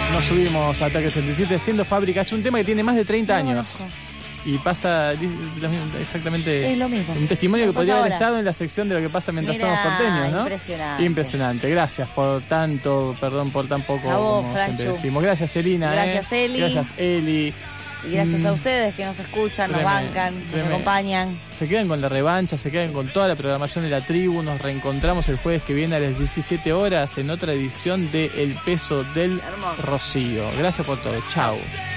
nos subimos a Ataque 77 siendo fábrica. Es un tema que tiene más de 30 años. Y pasa exactamente es lo mismo. Un testimonio que podría haber ahora. Estado en la sección de lo que pasa mientras Mira, somos porteños, ¿no? Impresionante. Impresionante. Gracias por tanto, perdón por tan poco, A vos, como Franchu. siempre decimos. Gracias, Elina. Gracias, Eli. Gracias, Eli. Y gracias a ustedes que nos escuchan, nos bancan, nos acompañan. Se quedan con la revancha, se quedan con toda la programación de la tribu. Nos reencontramos el jueves que viene a las 17 horas en otra edición de El Peso del Rocío. Gracias por todo. Chau.